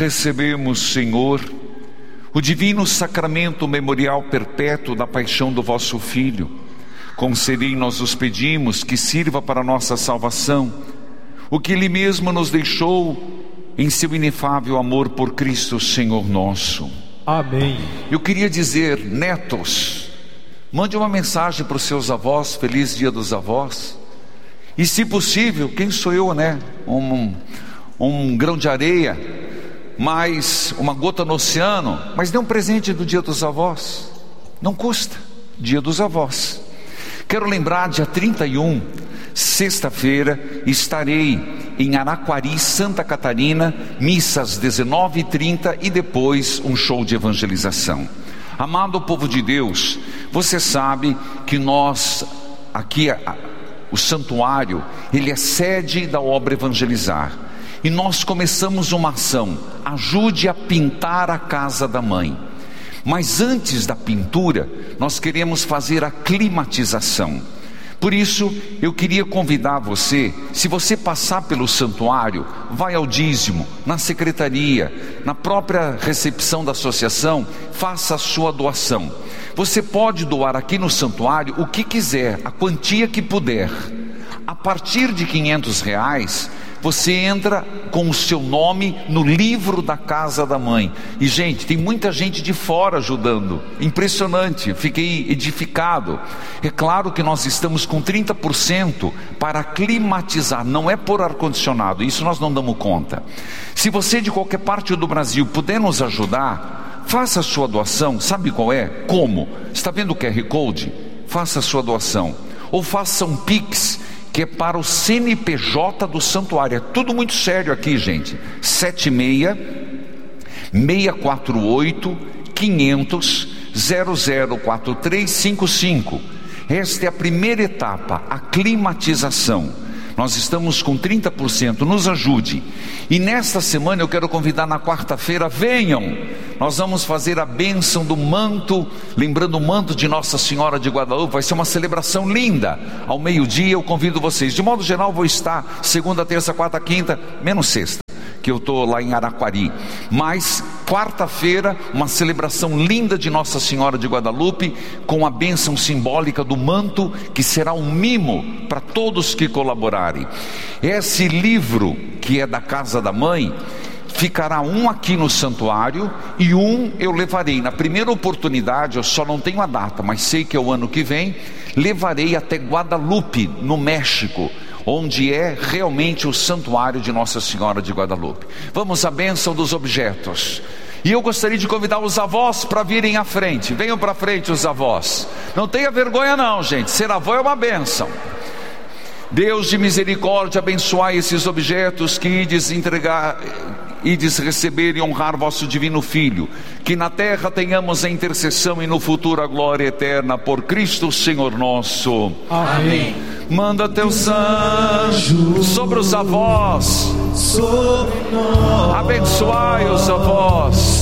recebemos, Senhor, o divino sacramento memorial perpétuo da paixão do vosso Filho. Concedei, nós os pedimos, que sirva para a nossa salvação, o que Ele mesmo nos deixou em seu inefável amor por Cristo, Senhor nosso. Amém. Eu queria dizer, netos, mande uma mensagem para os seus avós, feliz dia dos avós. E se possível, quem sou eu, né? Um grão de areia, mais uma gota no oceano, mas dê um presente do dia dos avós. Não custa, dia dos avós. Quero lembrar, dia 31, sexta-feira, estarei em Araquari, Santa Catarina, missas 19h30 e depois um show de evangelização. Amado povo de Deus, você sabe que nós, aqui, o santuário, ele é sede da obra Evangelizar. E nós começamos uma ação, ajude a pintar a casa da mãe. Mas antes da pintura, nós queremos fazer a climatização. Por isso, eu queria convidar você, se você passar pelo santuário, vai ao dízimo, na secretaria, na própria recepção da associação, faça a sua doação. Você pode doar aqui no santuário o que quiser, a quantia que puder. A partir de R$500, você entra com o seu nome no livro da casa da mãe. E gente, tem muita gente de fora ajudando, impressionante, fiquei edificado. É claro que nós estamos com 30% para climatizar, não é por ar-condicionado, isso nós não damos conta. Se você de qualquer parte do Brasil puder nos ajudar, faça a sua doação. Sabe qual é? Como? Está vendo o QR Code? Faça a sua doação, ou faça um Pix, que é para o CNPJ do santuário. É tudo muito sério aqui, gente. 76-648-500-004355. Esta é a primeira etapa, a climatização. Nós estamos com 30%, nos ajude. E nesta semana eu quero convidar, na quarta-feira, venham. Nós vamos fazer a bênção do manto, lembrando o manto de Nossa Senhora de Guadalupe. Vai ser uma celebração linda. Ao meio-dia eu convido vocês. De modo geral vou estar segunda, terça, quarta, quinta, menos sexta, que eu estou lá em Araquari. Mas quarta-feira, uma celebração linda de Nossa Senhora de Guadalupe, com a bênção simbólica do manto, que será um mimo para todos que colaborarem. Esse livro, que é da casa da mãe, ficará um aqui no santuário e um eu levarei. Na primeira oportunidade, eu só não tenho a data, mas sei que é o ano que vem, levarei até Guadalupe, no México, onde é realmente o santuário de Nossa Senhora de Guadalupe. Vamos à bênção dos objetos. E eu gostaria de convidar os avós para virem à frente. Venham para frente os avós. Não tenha vergonha não, gente. Ser avó é uma bênção. Deus de misericórdia, abençoai esses objetos que ides receber e honrar vosso divino Filho. Que na terra tenhamos a intercessão e no futuro a glória eterna, por Cristo Senhor nosso. Amém. Manda teus anjos sobre os avós, sobre nós, abençoai os avós.